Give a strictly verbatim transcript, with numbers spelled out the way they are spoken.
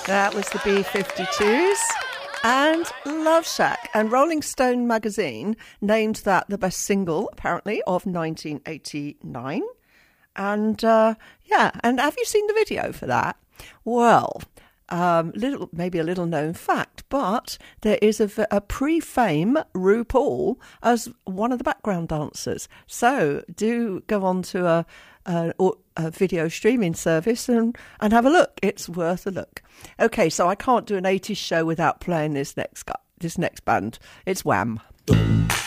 That was the B fifty-twos and Love Shack. And Rolling Stone magazine named that the best single, apparently, of nineteen eighty-nine. And, uh, yeah, and have you seen the video for that? Well, um, little maybe a little known fact, but there is a, a pre-fame RuPaul as one of the background dancers. So do go on to a, a, a video streaming service and, and have a look. It's worth a look. Okay, so I can't do an eighties show without playing this next guy, this next band. It's Wham.